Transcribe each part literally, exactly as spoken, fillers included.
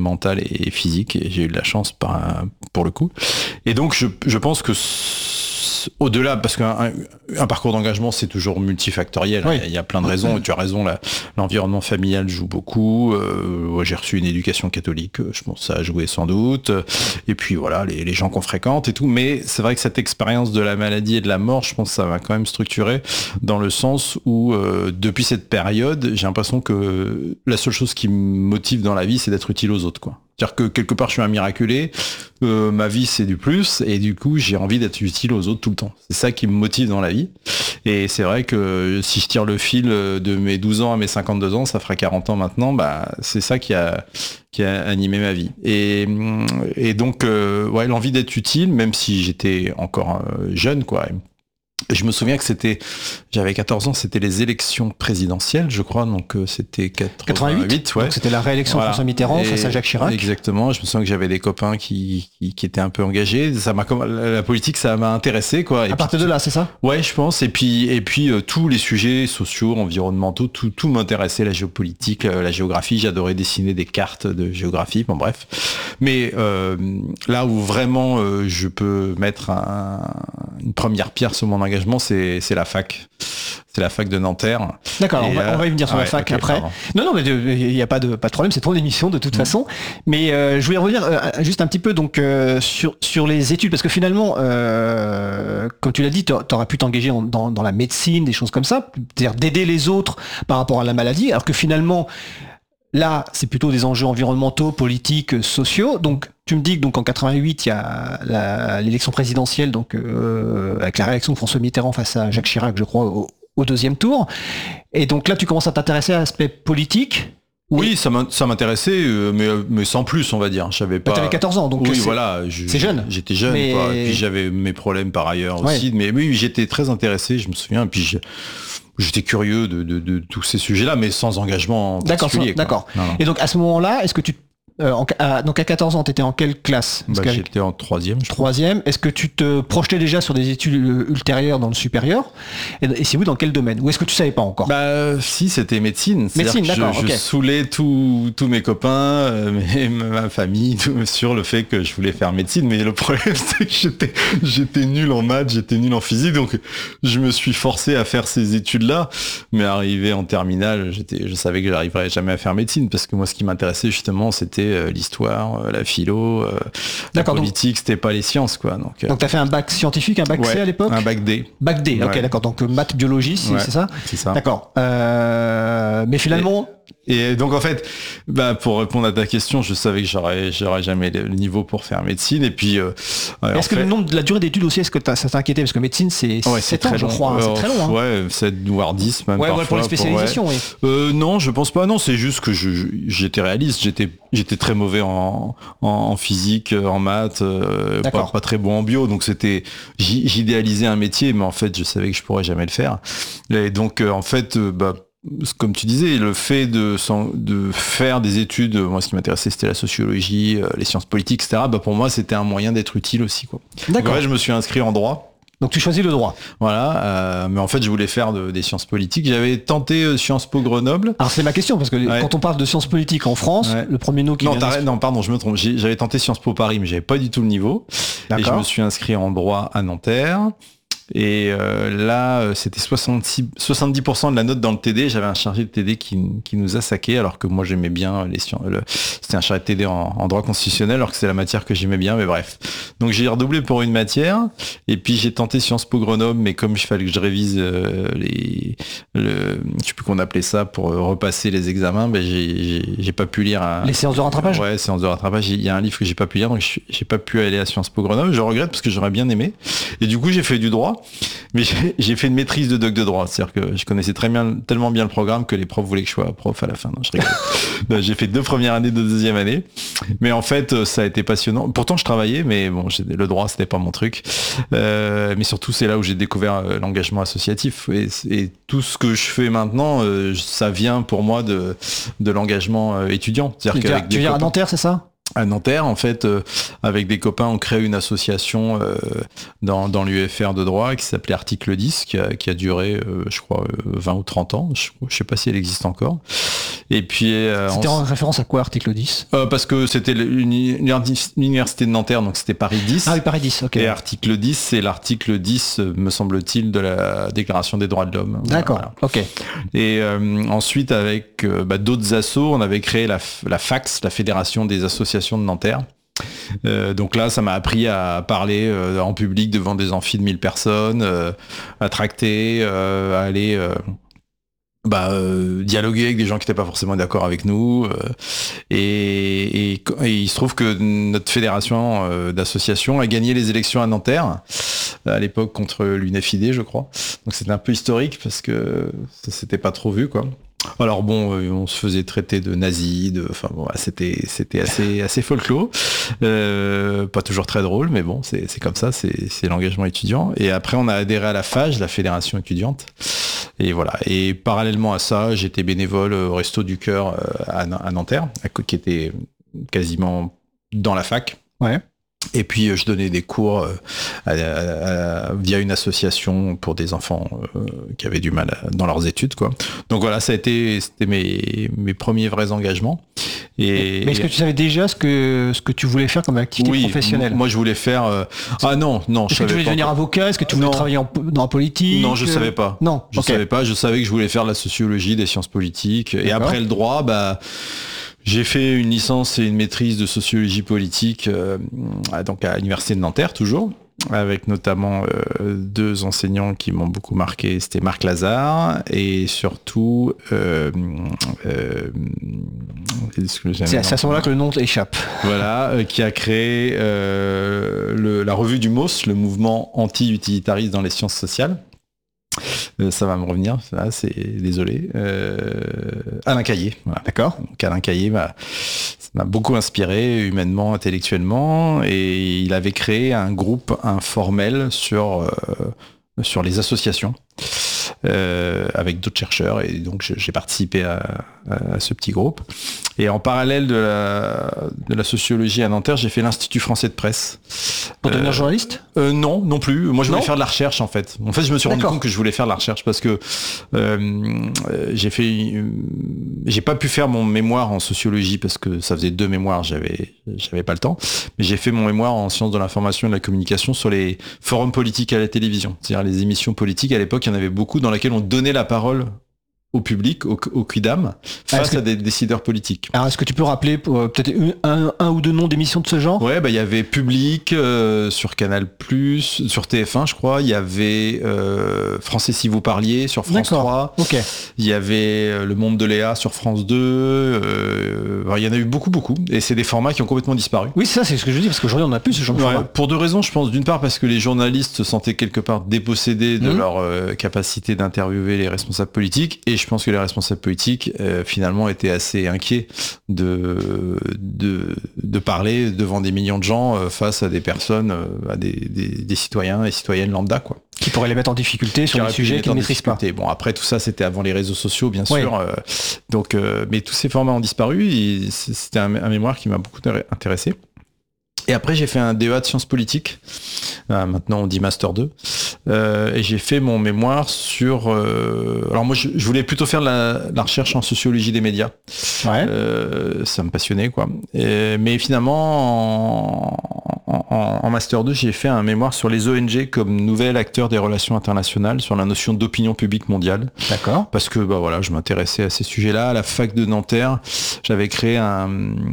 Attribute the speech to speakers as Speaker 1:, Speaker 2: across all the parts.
Speaker 1: mentale et physique, et j'ai eu de la chance par, pour le coup. Et donc je, je pense que au-delà, parce qu'un un, un parcours d'engagement, c'est toujours multifactoriel. Oui. Il y a plein de raisons. Et tu as raison, la, l'environnement familial joue beaucoup. Euh, ouais, j'ai reçu une éducation catholique, je pense que ça a joué sans doute. Et puis voilà, les, les gens qu'on fréquente et tout. Mais c'est vrai que cette expérience de la maladie et de la mort, je pense que ça m'a quand même structuré dans le sens où, euh, depuis cette période, j'ai l'impression que la seule chose qui me motive dans la vie, c'est d'être utile aux autres, quoi. C'est-à-dire que quelque part je suis un miraculé, euh, ma vie c'est du plus, et du coup j'ai envie d'être utile aux autres tout le temps. C'est ça qui me motive dans la vie. Et c'est vrai que si je tire le fil de mes douze ans à mes cinquante-deux ans, ça fera quarante ans maintenant, bah c'est ça qui a, qui a animé ma vie. Et, et donc euh, ouais, l'envie d'être utile, même si j'étais encore euh, jeune, quoi. Je me souviens que c'était, j'avais quatorze ans, c'était les élections présidentielles, je crois, donc euh, c'était quatre-vingt-huit, quatre-vingt-huit, ouais.
Speaker 2: Donc c'était la réélection voilà. de François Mitterrand et face à Jacques Chirac.
Speaker 1: Exactement, je me souviens que j'avais des copains qui, qui, qui étaient un peu engagés, ça m'a, la politique, ça m'a intéressé, quoi. Et
Speaker 2: à partir de là, c'est ça ?
Speaker 1: Ouais, je pense, et puis, et puis euh, tous les sujets sociaux, environnementaux, tout, tout m'intéressait, la géopolitique, euh, la géographie, j'adorais dessiner des cartes de géographie, bon bref. Mais euh, là où vraiment euh, je peux mettre un, une première pierre sur mon engagement, c'est, c'est la fac. C'est la fac de Nanterre.
Speaker 2: D'accord, on va,
Speaker 1: euh,
Speaker 2: on va y venir sur
Speaker 1: ouais,
Speaker 2: la fac
Speaker 1: okay,
Speaker 2: après.
Speaker 1: Pardon.
Speaker 2: Non, non, mais il n'y a pas de, pas de problème, c'est ton émission de toute mmh. façon. Mais euh, je voulais revenir euh, juste un petit peu donc, euh, sur, sur les études, parce que finalement, euh, comme tu l'as dit, tu aurais pu t'engager en, dans, dans la médecine, des choses comme ça, c'est-à-dire d'aider les autres par rapport à la maladie, alors que finalement, là, c'est plutôt des enjeux environnementaux, politiques, sociaux. Donc, tu me dis que donc en quatre-vingt-huit, il y a la, l'élection présidentielle, donc euh, avec la réélection de François Mitterrand face à Jacques Chirac, je crois, au, au deuxième tour. Et donc là, tu commences à t'intéresser à l'aspect politique.
Speaker 1: Oui, et... ça, ça m'intéressait, mais, mais sans plus, on va dire. J'avais pas.
Speaker 2: Bah, t'avais quatorze ans, donc
Speaker 1: oui,
Speaker 2: c'est,
Speaker 1: voilà, je,
Speaker 2: c'est jeune.
Speaker 1: J'étais jeune,
Speaker 2: mais...
Speaker 1: quoi. Et puis j'avais mes problèmes par ailleurs
Speaker 2: ouais.
Speaker 1: aussi. Mais oui, j'étais très intéressé, je me souviens. Et puis je... J'étais curieux de, de, de tous ces sujets-là, mais sans engagement particulier.
Speaker 2: D'accord,
Speaker 1: quoi.
Speaker 2: d'accord. Non, non. Et donc à ce moment-là, est-ce que tu euh, en, à, donc à quatorze ans, tu étais en quelle classe ?
Speaker 1: Bah, j'étais en troisième. Je
Speaker 2: troisième. Est-ce que tu te projetais déjà sur des études ultérieures dans le supérieur ? Et, et si oui, dans quel domaine ? Ou est-ce que tu savais pas encore ?
Speaker 1: Bah si, c'était médecine.
Speaker 2: Médecine, d'accord.
Speaker 1: Je,
Speaker 2: okay.
Speaker 1: je saoulais tous tous mes copains, euh, mes, ma famille, tout, sur le fait que je voulais faire médecine. Mais le problème, c'est que j'étais j'étais nul en maths, j'étais nul en physique, donc je me suis forcé à faire ces études-là. Mais arrivé en terminale, j'étais, je savais que j'arriverais jamais à faire médecine parce que moi, ce qui m'intéressait justement, c'était euh, l'histoire, euh, la philo, euh, la politique. Donc, c'était pas les sciences, quoi. Donc, euh,
Speaker 2: donc t'as fait un bac scientifique, un bac
Speaker 1: ouais,
Speaker 2: C à l'époque ?
Speaker 1: Un bac D.
Speaker 2: Bac D,
Speaker 1: ouais.
Speaker 2: ok, d'accord. Donc maths, biologie, c'est,
Speaker 1: ouais,
Speaker 2: c'est ça ?
Speaker 1: C'est ça.
Speaker 2: D'accord. Euh, mais finalement.
Speaker 1: Et, et donc en fait, bah, pour répondre à ta question, je savais que j'aurais, j'aurais jamais le niveau pour faire médecine. Et puis, euh,
Speaker 2: est-ce que fait, le nombre de la durée d'études aussi, est-ce que ça t'inquiétait ? Parce que médecine, c'est
Speaker 1: ouais,
Speaker 2: sept ans, je crois. Euh, c'est très long. Hein.
Speaker 1: Ouais, sept voire dix même.
Speaker 2: Ouais,
Speaker 1: parfois,
Speaker 2: ouais, pour les spécialisations,
Speaker 1: pour,
Speaker 2: ouais.
Speaker 1: oui. Euh, non, je pense pas. Non, c'est juste que je, j'étais réaliste. J'étais, j'étais très mauvais en, en, en physique, en maths, euh, pas, pas très bon en bio. Donc c'était, j'idéalisais un métier, mais en fait, je savais que je pourrais jamais le faire. Et donc, euh, en fait, euh, bah, comme tu disais, le fait de, de faire des études, moi ce qui m'intéressait c'était la sociologie, les sciences politiques, et cetera. Bah pour moi c'était un moyen d'être utile aussi, quoi.
Speaker 2: D'accord.
Speaker 1: Donc, ouais, je me suis inscrit en droit.
Speaker 2: Donc tu choisis le droit.
Speaker 1: Voilà, euh, mais en fait je voulais faire de, des sciences politiques. J'avais tenté euh, Sciences Po Grenoble.
Speaker 2: Alors c'est ma question parce que ouais. quand on parle de sciences politiques en France, ouais. le premier nom qui
Speaker 1: non,
Speaker 2: vient
Speaker 1: de... non, pardon, je me trompe. J'ai, j'avais tenté Sciences Po Paris, mais j'avais pas du tout le niveau. D'accord. Et je me suis inscrit en droit à Nanterre. Et euh, là, c'était soixante-six, soixante-dix pour cent de la note dans le T D. J'avais un chargé de T D qui, qui nous a saqué, alors que moi j'aimais bien les sciences. Le, c'était un chargé de T D en, en droit constitutionnel, alors que c'est la matière que j'aimais bien. Mais bref. Donc j'ai redoublé pour une matière. Et puis j'ai tenté Sciences Po Grenoble, mais comme il fallait que je révise euh, les, le, je sais plus qu'on appelait ça pour repasser les examens, ben j'ai, j'ai, j'ai pas pu lire. Un,
Speaker 2: les séances de rattrapage.
Speaker 1: Ouais, séances de rattrapage. Il y a un livre que j'ai pas pu lire, donc j'ai pas pu aller à Sciences Po Grenoble. Je regrette parce que j'aurais bien aimé. Et du coup j'ai fait du droit. Mais j'ai, j'ai fait une maîtrise de doc de droit, c'est-à-dire que je connaissais très bien, tellement bien le programme que les profs voulaient que je sois prof à la fin. Non, je rigole. Non, j'ai fait deux premières années, deux deuxième année, mais en fait ça a été passionnant. Pourtant je travaillais, mais bon, le droit c'était pas mon truc. Euh, mais surtout c'est là où j'ai découvert l'engagement associatif et, et tout ce que je fais maintenant, euh, ça vient pour moi de de l'engagement étudiant.
Speaker 2: C'est-à-dire tu viens à Nanterre, c'est ça ?
Speaker 1: à Nanterre, en fait, euh, avec des copains, on crée une association euh, dans, dans l'U F R de droit qui s'appelait Article dix, qui a, qui a duré, euh, je crois, vingt ou trente ans. Je ne sais pas si elle existe encore. Et puis... Euh,
Speaker 2: c'était en référence à quoi, Article dix?
Speaker 1: euh, Parce que c'était l'université de Nanterre, donc c'était Paris dix.
Speaker 2: Ah oui, Paris dix, ok.
Speaker 1: Et Article dix, c'est l'article dix, me semble-t-il, de la Déclaration des droits de l'homme.
Speaker 2: D'accord,
Speaker 1: voilà.
Speaker 2: ok.
Speaker 1: Et euh, ensuite, avec euh, bah, d'autres assos, on avait créé la, la FACS, la Fédération des associations de Nanterre. Euh, donc là, ça m'a appris à parler euh, en public devant des amphis de mille personnes, euh, à tracter, euh, à aller euh, bah, euh, dialoguer avec des gens qui n'étaient pas forcément d'accord avec nous. Euh, et, et, et il se trouve que notre fédération euh, d'associations a gagné les élections à Nanterre, à l'époque contre l'U N F I D, je crois. Donc c'était un peu historique parce que ça s'était pas trop vu, quoi. Alors bon, euh, on se faisait traiter de nazis, de, enfin bon, c'était c'était assez assez folklore, euh, pas toujours très drôle, mais bon, c'est c'est comme ça, c'est c'est l'engagement étudiant. Et après, on a adhéré à la FAGE, la fédération étudiante. Et voilà. Et parallèlement à ça, j'étais bénévole au Resto du Cœur à, à Nanterre, qui était quasiment dans la fac.
Speaker 2: Ouais.
Speaker 1: Et puis je donnais des cours à, à, à, via une association pour des enfants euh, qui avaient du mal à, dans leurs études, quoi. Donc voilà, ça a été c'était mes mes premiers vrais engagements. Et
Speaker 2: mais est-ce que tu savais déjà ce que ce que tu voulais faire comme activité
Speaker 1: oui,
Speaker 2: professionnelle?
Speaker 1: Moi, je voulais faire. Euh... Ah non, non.
Speaker 2: Est-ce que tu voulais devenir avocat? Est-ce que tu voulais
Speaker 1: non.
Speaker 2: travailler en, dans la politique?
Speaker 1: Non, je savais pas.
Speaker 2: Non,
Speaker 1: je
Speaker 2: okay.
Speaker 1: savais pas. Je savais que je voulais faire de la sociologie, des sciences politiques. Et après le droit, bah. J'ai fait une licence et une maîtrise de sociologie politique euh, donc à l'université de Nanterre toujours, avec notamment euh, deux enseignants qui m'ont beaucoup marqué. C'était Marc Lazare et surtout euh, euh,
Speaker 2: c'est à ce moment-là que le nom échappe.
Speaker 1: Voilà, euh, qui a créé euh, le, la revue du M O S, le mouvement anti-utilitariste dans les sciences sociales. Euh, ça va me revenir, ça, c'est désolé. Euh, Alain Caillé, voilà.
Speaker 2: D'accord.
Speaker 1: Donc Alain Caillé m'a, ça m'a beaucoup inspiré humainement, intellectuellement, et il avait créé un groupe informel sur euh, sur les associations euh, avec d'autres chercheurs, et donc j'ai participé à, à ce petit groupe. Et en parallèle de la, de la sociologie à Nanterre, j'ai fait l'Institut français de presse.
Speaker 2: Pour devenir
Speaker 1: euh,
Speaker 2: journaliste
Speaker 1: euh, Non, non plus. Moi, je voulais
Speaker 2: non
Speaker 1: faire de la recherche, en fait. En fait, je me suis rendu compte que je voulais faire de la recherche parce que euh, j'ai fait, euh, j'ai pas pu faire mon mémoire en sociologie parce que ça faisait deux mémoires, j'avais, j'avais pas le temps. Mais j'ai fait mon mémoire en sciences de l'information et de la communication sur les forums politiques à la télévision, c'est-à-dire les émissions politiques. À l'époque, il y en avait beaucoup dans lesquelles on donnait la parole au public, au, au quidam, face que, à des décideurs politiques.
Speaker 2: Alors, est-ce que tu peux rappeler euh, peut-être un, un ou deux noms d'émissions de ce genre?
Speaker 1: Ouais, bah il y avait Public euh, sur Canal plus, sur T F un, je crois. Il y avait euh, Français si vous parliez sur France trois.
Speaker 2: Ok.
Speaker 1: Il y avait euh, Le Monde de Léa sur France deux. Euh, il y en a eu beaucoup, beaucoup. Et c'est des formats qui ont complètement disparu.
Speaker 2: Oui, c'est ça, c'est ce que je dis, parce qu'aujourd'hui, on n'a plus ce genre de format.
Speaker 1: Ouais, pour deux raisons, je pense. D'une part, parce que les journalistes se sentaient quelque part dépossédés de mmh. leur euh, capacité d'interviewer les responsables politiques. Et je pense que les responsables politiques, euh, finalement, étaient assez inquiets de, de, de parler devant des millions de gens euh, face à des personnes, euh, à des, des, des citoyens et citoyennes lambda, quoi.
Speaker 2: Qui pourraient les mettre en difficulté sur des sujets qu'ils ne maîtrisent pas.
Speaker 1: Bon, après, tout ça, c'était avant les réseaux sociaux, bien
Speaker 2: oui.
Speaker 1: sûr. Euh, donc, euh, mais tous ces formats ont disparu. Et c'était un, un mémoire qui m'a beaucoup intéressé. Et après, j'ai fait un D E A de sciences politiques. Euh, maintenant, on dit Master deux. Euh, et j'ai fait mon mémoire sur... Euh, alors moi, je, je voulais plutôt faire de la, la recherche en sociologie des médias.
Speaker 2: Ouais.
Speaker 1: Euh, ça me passionnait, quoi. Et, mais finalement, en, en, en Master deux, j'ai fait un mémoire sur les O N G comme nouvel acteur des relations internationales, sur la notion d'opinion publique mondiale.
Speaker 2: D'accord.
Speaker 1: Parce que bah, voilà, je m'intéressais à ces sujets-là. À la fac de Nanterre, j'avais créé un,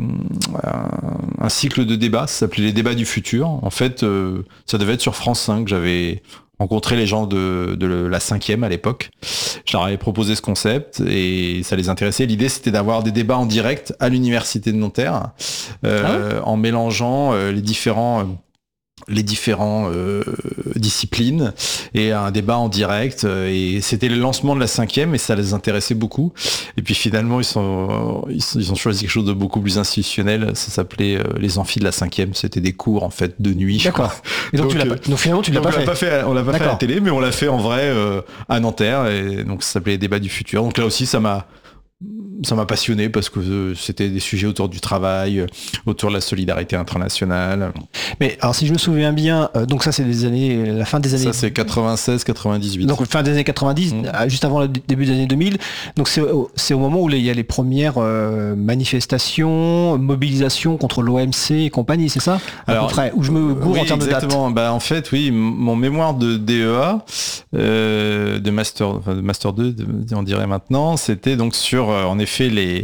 Speaker 1: un, un cycle de débats. Ça s'appelait les débats du futur. En fait, euh, ça devait être sur France cinq. J'avais rencontré les gens de, de la cinquième à l'époque. Je leur avais proposé ce concept et ça les intéressait. L'idée, c'était d'avoir des débats en direct à l'université de Nanterre, euh, ah ouais en mélangeant euh, les différents... Euh, les différents euh, disciplines et un débat en direct, et c'était le lancement de la cinquième et ça les intéressait beaucoup. Et puis finalement ils sont ils, sont, ils ont choisi quelque chose de beaucoup plus institutionnel. Ça s'appelait euh, les amphis de la cinquième. C'était des cours en fait de nuit.
Speaker 2: D'accord. Et donc, donc, tu l'as pas, donc finalement tu l'as pas,
Speaker 1: on
Speaker 2: fait.
Speaker 1: l'a pas fait. On l'a pas fait à la télé, mais on l'a fait en vrai euh, à Nanterre, et donc ça s'appelait les débats du futur. Donc là aussi ça m'a ça m'a passionné parce que euh, c'était des sujets autour du travail, euh, autour de la solidarité internationale.
Speaker 2: Mais alors si je me souviens bien, euh, donc ça c'est des années, la fin des années.
Speaker 1: Ça c'est quatre-vingt-seize quatre-vingt-dix-huit.
Speaker 2: Donc fin des années quatre-vingt-dix, mmh. juste avant le début des années deux mille. Donc c'est au, c'est au moment où il y a les premières euh, manifestations, mobilisations contre l'O M C et compagnie, c'est ça? Alors, à peu près, où je me gourre
Speaker 1: oui,
Speaker 2: en termes
Speaker 1: exactement.
Speaker 2: de date.
Speaker 1: Bah, en fait, oui, mon mémoire de D E A, euh, de master, enfin, de master deux, de, on dirait maintenant, c'était donc sur, euh, en effet, les,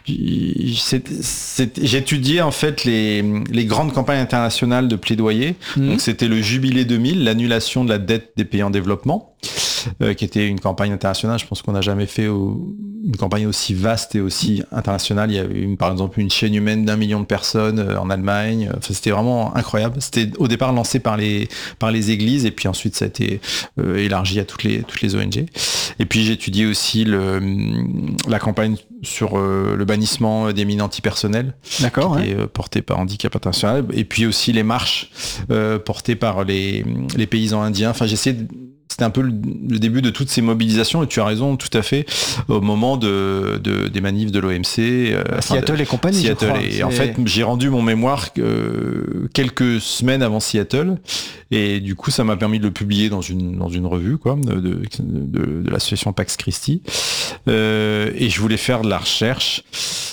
Speaker 1: j'ai étudié en fait les, les grandes campagnes internationales de plaidoyer. Mmh. Donc c'était le Jubilé deux mille, l'annulation de la dette des pays en développement, euh, qui était une campagne internationale. Je pense qu'on n'a jamais fait au, une campagne aussi vaste et aussi internationale. Il y a eu, par exemple, une chaîne humaine d'un million de personnes euh, en Allemagne. Enfin, c'était vraiment incroyable. C'était au départ lancé par les par les églises et puis ensuite ça a été euh, élargi à toutes les toutes les O N G. Et puis j'ai étudié aussi le la campagne sur euh, le bannissement des mines antipersonnelles,
Speaker 2: d'accord,
Speaker 1: qui est
Speaker 2: ouais.
Speaker 1: euh, portée par Handicap International, et puis aussi les marches euh, portées par les les paysans indiens. Enfin, j'essaie de C'était un peu le, le début de toutes ces mobilisations, et tu as raison, tout à fait, au moment de, de des manifs de l'O M C.
Speaker 2: Euh, Seattle de, et compagnie,
Speaker 1: Seattle.
Speaker 2: je crois.
Speaker 1: Et en fait, j'ai rendu mon mémoire euh, quelques semaines avant Seattle, et du coup, ça m'a permis de le publier dans une dans une revue, quoi, de, de, de, de l'association Pax Christi. Euh, et je voulais faire de la recherche.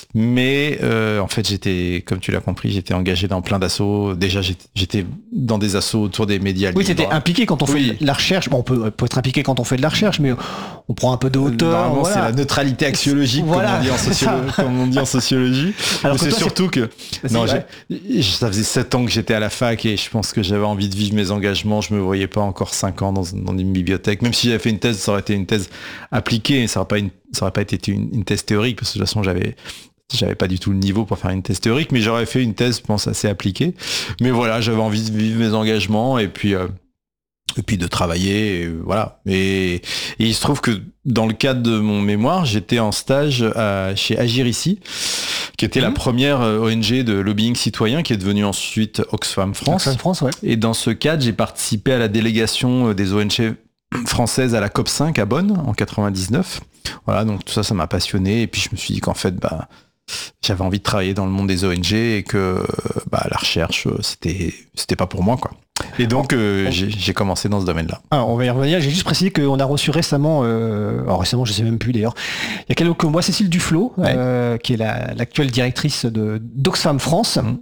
Speaker 1: Mais euh, en fait, j'étais, comme tu l'as compris, j'étais engagé dans plein d'assauts. Déjà, j'étais, j'étais dans des assos autour des médias libres.
Speaker 2: Oui, t'étais impliqué quand on
Speaker 1: oui.
Speaker 2: fait de la recherche. Bon, on peut, peut être impliqué quand on fait de la recherche, mais on prend un peu de hauteur.
Speaker 1: Normalement,
Speaker 2: voilà.
Speaker 1: c'est la neutralité axiologique, voilà, comme, on dit en sociolo- comme on dit en sociologie. Alors mais c'est toi, surtout c'est... que non, ouais. j'ai, ça faisait sept ans que j'étais à la fac et je pense que j'avais envie de vivre mes engagements. Je me voyais pas encore cinq ans dans, dans une bibliothèque. Même si j'avais fait une thèse, ça aurait été une thèse appliquée. Ça aurait pas une, ça aurait pas été une, une thèse théorique parce que de toute façon, j'avais J'avais pas du tout le niveau pour faire une thèse théorique, mais j'aurais fait une thèse, je pense, assez appliquée. Mais voilà, j'avais envie de vivre mes engagements et puis euh, et puis de travailler, et voilà. Et, et il se trouve que dans le cadre de mon mémoire, j'étais en stage à, chez Agir Ici, qui était mmh. la première O N G de lobbying citoyen, qui est devenue ensuite Oxfam France.
Speaker 2: Oxfam France, ouais.
Speaker 1: Et dans ce cadre, j'ai participé à la délégation des O N G françaises à la COP cinq à Bonn en quatre-vingt-dix-neuf. Voilà, donc tout ça, ça m'a passionné. Et puis je me suis dit qu'en fait, bah j'avais envie de travailler dans le monde des O N G et que bah, la recherche, c'était, c'était pas pour moi, quoi. Et donc, euh, j'ai, j'ai commencé dans ce domaine-là.
Speaker 2: Alors, on va y revenir. J'ai juste précisé qu'on a reçu récemment, euh, alors récemment, je sais même plus d'ailleurs, il y a quelques mois, Cécile Duflot, ouais. euh, qui est la, l'actuelle directrice de, d'Oxfam France. Mmh.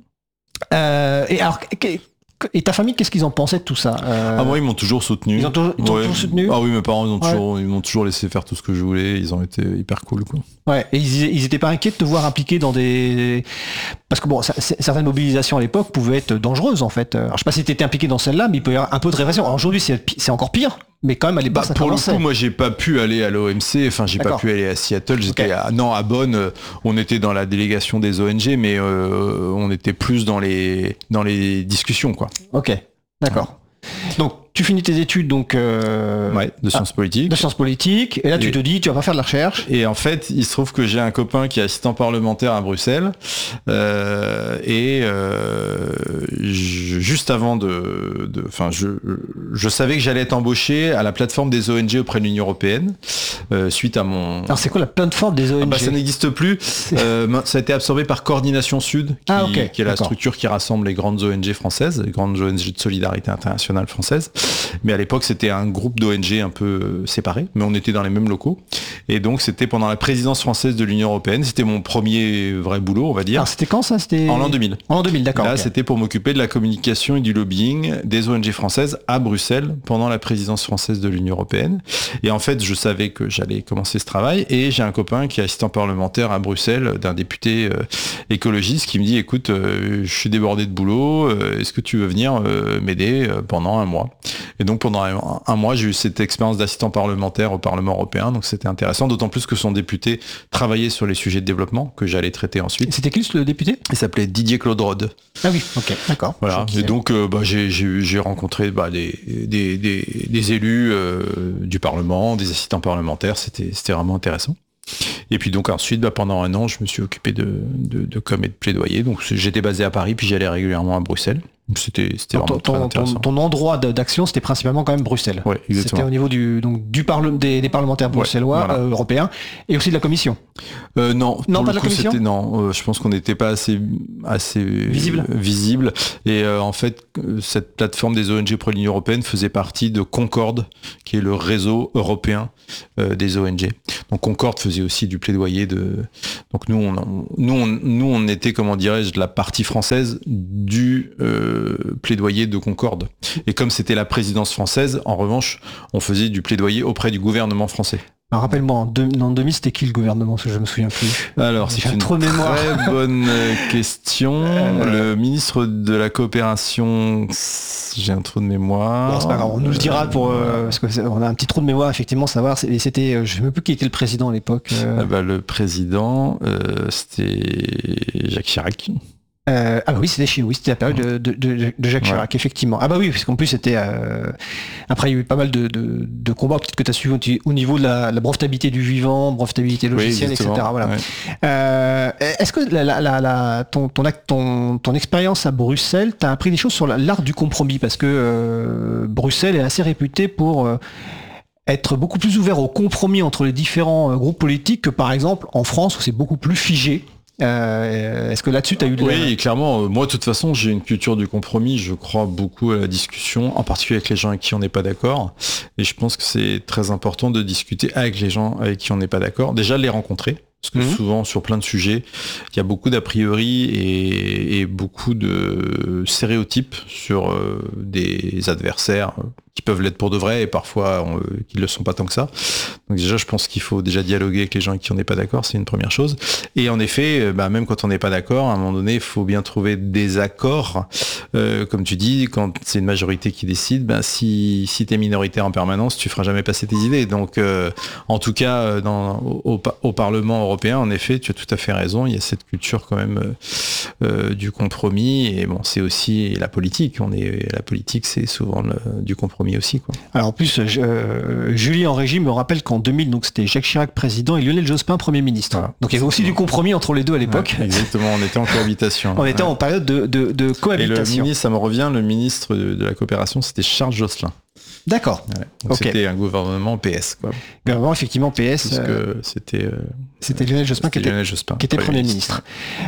Speaker 2: Euh, et alors, et ta famille, qu'est-ce qu'ils en pensaient de tout ça euh...
Speaker 1: Ah, moi, ils m'ont toujours soutenu.
Speaker 2: Ils ont, toujours, ils ont ouais. toujours soutenu.
Speaker 1: Ah oui, mes parents, ils, ont toujours, ouais. ils m'ont toujours laissé faire tout ce que je voulais. Ils ont été hyper cool, quoi.
Speaker 2: Ouais. Et ils, ils étaient pas inquiets de te voir impliqué dans des, parce que bon, ça, certaines mobilisations à l'époque pouvaient être dangereuses, en fait. Alors, je sais pas si tu étais impliqué dans celle-là, mais il peut y avoir un peu de répression. Alors aujourd'hui, c'est, c'est encore pire. Mais quand même, à l'époque, bah, ça
Speaker 1: pour
Speaker 2: commençait.
Speaker 1: le coup, moi, j'ai pas pu aller à l'O M C. Enfin, j'ai D'accord. pas pu aller à Seattle. J'étais okay. à, non, à Bonn. On était dans la délégation des O N G, mais euh, on était plus dans les, dans les discussions, quoi.
Speaker 2: Ok. D'accord. Donc, tu finis tes études donc euh,
Speaker 1: ouais, de sciences ah, politiques.
Speaker 2: De sciences politiques. Et là, tu et, te dis, tu vas pas faire de la recherche.
Speaker 1: Et en fait, il se trouve que j'ai un copain qui est assistant parlementaire à Bruxelles. Euh, et euh, je, juste avant de, enfin, je, je savais que j'allais être embauché à la plateforme des O N G auprès de l'Union européenne euh, suite à mon.
Speaker 2: Alors, c'est quoi la plateforme des O N G?
Speaker 1: Ah bah, ça n'existe plus. Euh, ça a été absorbé par Coordination Sud, qui,
Speaker 2: ah, okay.
Speaker 1: qui est la
Speaker 2: D'accord.
Speaker 1: structure qui rassemble les grandes O N G françaises, les grandes O N G de solidarité internationale française. Mais à l'époque, c'était un groupe d'O N G un peu séparé, mais on était dans les mêmes locaux. Et donc, c'était pendant la présidence française de l'Union européenne. C'était mon premier vrai boulot, on va dire.
Speaker 2: Alors, c'était quand ça? C'était
Speaker 1: en l'an deux mille.
Speaker 2: En l'an deux mille, d'accord.
Speaker 1: Là,
Speaker 2: okay.
Speaker 1: c'était pour m'occuper de la communication et du lobbying des O N G françaises à Bruxelles pendant la présidence française de l'Union européenne. Et en fait, je savais que j'allais commencer ce travail. Et j'ai un copain qui est assistant parlementaire à Bruxelles, d'un député euh, écologiste, qui me dit, écoute, euh, je suis débordé de boulot. Euh, est-ce que tu veux venir euh, m'aider euh, pendant un mois? Et donc pendant un, un mois, j'ai eu cette expérience d'assistant parlementaire au Parlement européen, donc c'était intéressant, d'autant plus que son député travaillait sur les sujets de développement que j'allais traiter ensuite.
Speaker 2: C'était qui le député?
Speaker 1: Il s'appelait Didier Claude Rode.
Speaker 2: Ah oui, ok, d'accord.
Speaker 1: Voilà. Et donc euh, bah, j'ai, j'ai, j'ai rencontré bah, des, des, des, des élus euh, du Parlement, des assistants parlementaires, c'était, c'était vraiment intéressant. Et puis donc ensuite, bah, pendant un an, je me suis occupé de, de, de com et de plaidoyer. Donc j'étais basé à Paris, puis j'allais régulièrement à Bruxelles. Donc c'était, c'était
Speaker 2: ton,
Speaker 1: vraiment très
Speaker 2: ton,
Speaker 1: intéressant.
Speaker 2: Ton, ton endroit d'action, c'était principalement quand même Bruxelles.
Speaker 1: Ouais, exactement.
Speaker 2: C'était au niveau du, donc, du parle, des, des parlementaires bruxellois, ouais, voilà. euh, européens, et aussi de la commission.
Speaker 1: Euh, non,
Speaker 2: non,
Speaker 1: pour
Speaker 2: pas
Speaker 1: le
Speaker 2: de
Speaker 1: coup,
Speaker 2: la commission.
Speaker 1: c'était, non, euh, je pense qu'on n'était pas assez, assez
Speaker 2: visible.
Speaker 1: Euh, visible. Et euh, en fait, cette plateforme des O N G pour l'Union européenne faisait partie de Concorde, qui est le réseau européen euh, des O N G. Donc Concorde faisait aussi du plaidoyer de. Donc nous, on, nous, on, nous, on était, comment dirais-je, de la partie française du euh, plaidoyer de Concorde. Et comme c'était la présidence française, en revanche, on faisait du plaidoyer auprès du gouvernement français.
Speaker 2: Alors rappelle-moi, en, deux, en deux mille, c'était qui le gouvernement? Parce que je me souviens plus.
Speaker 1: Alors, c'est une
Speaker 2: trop de mémoire.
Speaker 1: très bonne question. Euh... Le ministre de la coopération, j'ai un trou de mémoire.
Speaker 2: Bon, c'est pas grave, on nous le dira pour euh, parce qu'on a un petit trou de mémoire, effectivement, savoir. C'était, je ne sais même plus qui était le président à l'époque. Euh...
Speaker 1: Ah bah, le président, euh, c'était Jacques Chirac.
Speaker 2: Euh, ah bah oui, c'était chez oui, c'était la période de, de, de, de Jacques Chirac, ouais. Effectivement. Ah bah oui, parce qu'en plus c'était euh... après il y a eu pas mal de, de, de combats, peut-être que tu as suivi au niveau de la, la brevetabilité du vivant, brevetabilité logicielle, oui, et cetera. Voilà. Ouais. Euh, est-ce que la, la, la, la, ton, ton, ton, ton expérience à Bruxelles t'a appris des choses sur l'art du compromis? Parce que euh, Bruxelles est assez réputée pour euh, être beaucoup plus ouvert au compromis entre les différents euh, groupes politiques que par exemple en France où c'est beaucoup plus figé. Euh, est-ce que là-dessus tu as eu de
Speaker 1: Oui, la... clairement. Euh, moi, de toute façon, j'ai une culture du compromis. Je crois beaucoup à la discussion, en particulier avec les gens avec qui on n'est pas d'accord. Et je pense que c'est très important de discuter avec les gens avec qui on n'est pas d'accord. Déjà, les rencontrer. Parce que mmh. souvent, sur plein de sujets, il y a beaucoup d'a priori et, et beaucoup de stéréotypes sur euh, des adversaires qui peuvent l'être pour de vrai et parfois euh, qui ne le sont pas tant que ça. Donc déjà, je pense qu'il faut déjà dialoguer avec les gens avec qui on n'est pas d'accord, c'est une première chose. Et en effet, bah, même quand on n'est pas d'accord, à un moment donné, il faut bien trouver des accords. Euh, comme tu dis, quand c'est une majorité qui décide, bah, si, si tu es minoritaire en permanence, tu feras jamais passer tes idées. Donc euh, en tout cas, dans, au, au Parlement européen, en effet, tu as tout à fait raison, il y a cette culture quand même euh, euh, du compromis. Et bon, c'est aussi la politique. On est, la politique, c'est souvent le, du compromis aussi, quoi.
Speaker 2: Alors en plus, euh, Julie en régie me rappelle qu'en deux mille, donc c'était Jacques Chirac président et Lionel Jospin premier ministre. Voilà. Donc il y avait aussi du compromis entre les deux à l'époque.
Speaker 1: Ouais, exactement, on était en cohabitation.
Speaker 2: on était ouais. en période de, de, de cohabitation.
Speaker 1: Et le ministre, ça me revient, le ministre de, de la coopération, c'était Charles Joslin.
Speaker 2: D'accord.
Speaker 1: Ouais. Donc okay. C'était un gouvernement P S, quoi.
Speaker 2: Gouvernement effectivement P S.
Speaker 1: Parce euh... que c'était. Euh...
Speaker 2: C'était Lionel Jospin qui était,
Speaker 1: Lionel Jospin,
Speaker 2: qui était Premier ministre.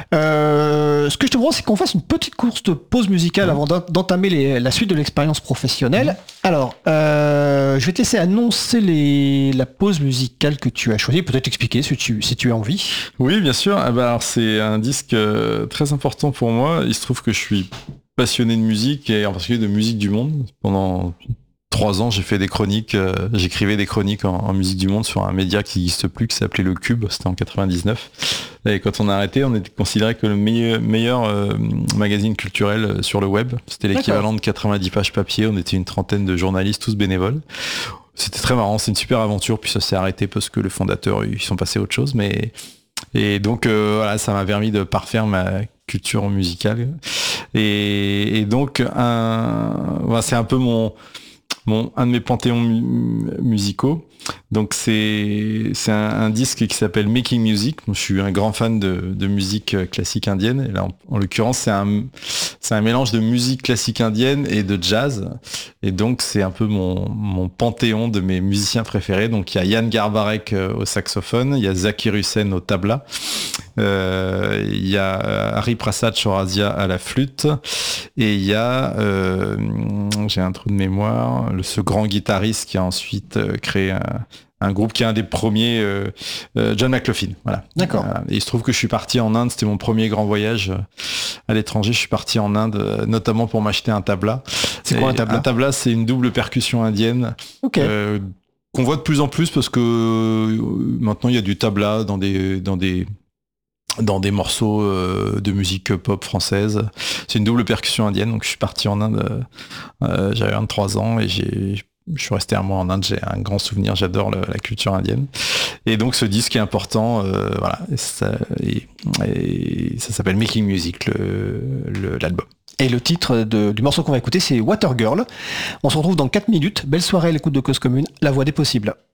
Speaker 2: Euh, ce que je te propose, c'est qu'on fasse une petite course de pause musicale mmh. avant d'entamer les, la suite de l'expérience professionnelle. Mmh. Alors, euh, je vais te laisser annoncer les, la pause musicale que tu as choisie. Peut-être expliquer si tu, si tu as envie.
Speaker 1: Oui, bien sûr. Ah bah, alors, c'est un disque euh, très important pour moi. Il se trouve que je suis passionné de musique et en particulier de musique du monde. Pendant trois ans, j'ai fait des chroniques, euh, j'écrivais des chroniques en, en musique du monde sur un média qui n'existe plus, qui s'appelait Le Cube, c'était en quatre-vingt-dix-neuf. Et quand on a arrêté, on était considéré que le meilleur, meilleur euh, magazine culturel sur le web. C'était l'équivalent de quatre-vingt-dix pages papier, on était une trentaine de journalistes, tous bénévoles. C'était très marrant, c'est une super aventure, puis ça s'est arrêté parce que le fondateur, ils sont passés à autre chose. Mais... Et donc euh, voilà, ça m'a permis de parfaire ma culture musicale. Et, et donc, un... voilà, c'est un peu mon... Bon, un de mes panthéons mu- musicaux. Donc c'est c'est un, un disque qui s'appelle Making Music. Je suis un grand fan de, de musique classique indienne. Et là, en, en l'occurrence, c'est un c'est un mélange de musique classique indienne et de jazz. Et donc c'est un peu mon mon panthéon de mes musiciens préférés. Donc il y a Jan Garbarek au saxophone, il y a Zakir Hussain au tabla, euh, il y a Hari Prasad Chaurasia à la flûte, et il y a euh, j'ai un trou de mémoire, le, ce grand guitariste qui a ensuite euh, créé un un groupe qui est un des premiers, euh, euh, John McLaughlin. Voilà.
Speaker 2: D'accord.
Speaker 1: Euh, et il se trouve que je suis parti en Inde, c'était mon premier grand voyage euh, à l'étranger. Je suis parti en Inde, euh, notamment pour m'acheter un tabla.
Speaker 2: C'est quoi un tabla ?
Speaker 1: Un tabla, c'est une double percussion indienne.
Speaker 2: Ok.
Speaker 1: Euh, qu'on voit de plus en plus parce que euh, maintenant il y a du tabla dans des dans des dans des morceaux euh, de musique pop française. C'est une double percussion indienne. Donc je suis parti en Inde. Euh, j'avais vingt-trois ans et j'ai Je suis resté un mois en Inde, j'ai un grand souvenir, j'adore le, la culture indienne. Et donc ce disque est important, euh, voilà, et ça, et, et ça s'appelle Making Music, le, le, l'album.
Speaker 2: Et le titre de, du morceau qu'on va écouter, c'est Water Girl. On se retrouve dans quatre minutes. Belle soirée à l'écoute de Cause Commune, la voix des possibles.